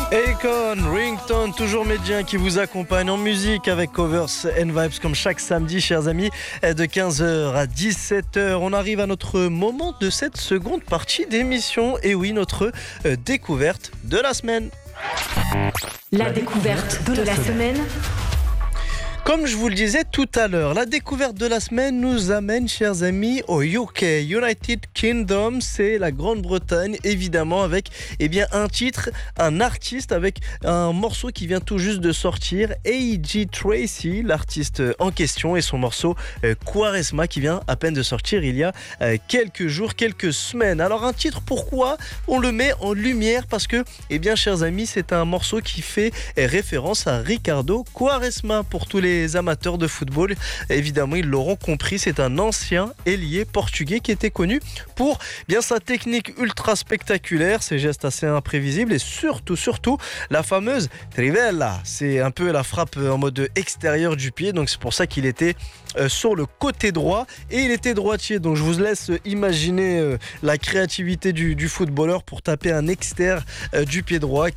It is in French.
Akon, Ringtone, toujours médien qui vous accompagne en musique avec Covers and Vibes comme chaque samedi, chers amis, de 15h à 17h. On arrive à notre moment de cette seconde partie d'émission. Et oui, notre découverte de la semaine. La découverte de la semaine. Comme je vous le disais tout à l'heure, la découverte de la semaine nous amène, chers amis, au UK, United Kingdom. C'est la Grande-Bretagne, évidemment, avec un titre, un artiste avec un morceau qui vient tout juste de sortir, A.J. Tracey, l'artiste en question, et son morceau Quaresma qui vient à peine de sortir il y a quelques jours, quelques semaines. Alors un titre, pourquoi on le met en lumière? Parce que, chers amis, c'est un morceau qui fait référence à Ricardo Quaresma. Pour tous les amateurs de football, évidemment, ils l'auront compris, c'est un ancien ailier portugais qui était connu pour sa technique ultra spectaculaire, ses gestes assez imprévisibles et surtout la fameuse trivella. C'est un peu la frappe en mode extérieur du pied, donc c'est pour ça qu'il était sur le côté droit et il était droitier. Donc je vous laisse imaginer la créativité du footballeur pour taper un extérieur du pied droit